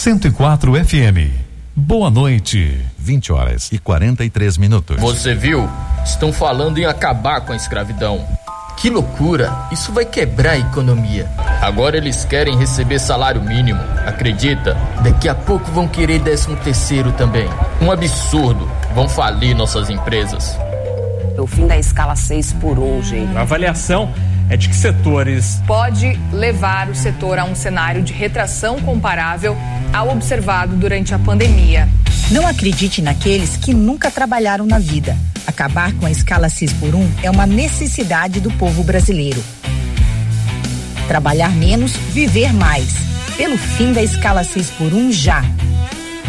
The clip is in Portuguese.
104 FM. Boa noite. 20h43. Você viu? Estão falando em acabar com a escravidão. Que loucura! Isso vai quebrar a economia. Agora eles querem receber salário mínimo. Acredita? Daqui a pouco vão querer 13º também. Um absurdo. Vão falir nossas empresas. O fim da escala 6x1, gente. A avaliação é de que setores pode levar o setor a um cenário de retração comparável ao observado durante a pandemia. Não acredite naqueles que nunca trabalharam na vida. Acabar com a escala 6x1 é uma necessidade do povo brasileiro. Trabalhar menos, viver mais. Pelo fim da escala 6x1 já.